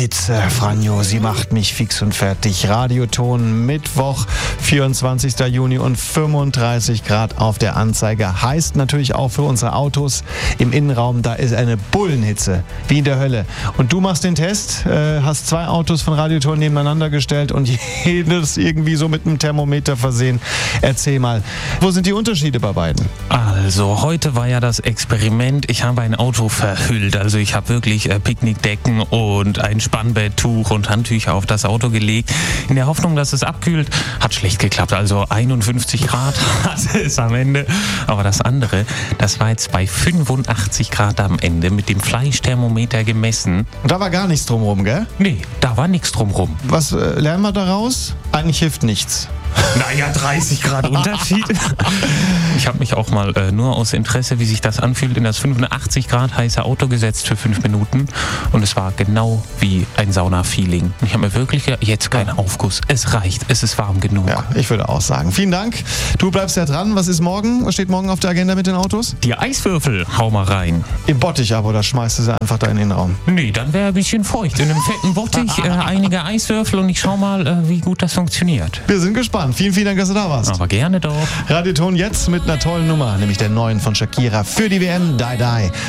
Hitze, Franjo, sie macht mich fix und fertig. Radioton, Mittwoch, 24. Juni und 35 Grad auf der Anzeige. Heißt natürlich auch für unsere Autos im Innenraum, da ist eine Bullenhitze, wie in der Hölle. Und du machst den Test, hast 2 Autos von Radioton nebeneinander gestellt und jedes irgendwie so mit einem Thermometer versehen. Erzähl mal, wo sind die Unterschiede bei beiden? Also, heute war ja das Experiment. Ich habe ein Auto verhüllt. Also, ich habe wirklich Picknickdecken und ein Spannbetttuch und Handtücher auf das Auto gelegt, in der Hoffnung, dass es abkühlt. Hat schlecht geklappt. Also 51 Grad hatte es am Ende. Aber das andere, das war jetzt bei 85 Grad am Ende mit dem Fleischthermometer gemessen. Und da war gar nichts drumherum, gell? Nee, da war nichts drumrum. Was lernen wir daraus? Eigentlich hilft nichts. Naja, 30 Grad Unterschied. Ich habe mich auch mal nur aus Interesse, wie sich das anfühlt, in das 85 Grad heiße Auto gesetzt für 5 Minuten. Und es war genau wie ein Sauna-Feeling. Ich habe mir wirklich jetzt keinen Aufguss. Es reicht, es ist warm genug. Ja, ich würde auch sagen. Vielen Dank. Du bleibst ja dran. Was ist morgen? Was steht morgen auf der Agenda mit den Autos? Die Eiswürfel, hau mal rein. Im Bottich aber, oder schmeißt du sie einfach da in den Innenraum? Nee, dann wäre ein bisschen feucht. In einem fetten Bottich einige Eiswürfel und ich schau mal, wie gut das funktioniert. Wir sind gespannt. Vielen, vielen Dank, dass du da warst. Aber gerne doch. Radioton jetzt mit einer tollen Nummer, nämlich der neuen von Shakira für die WM, Die Die.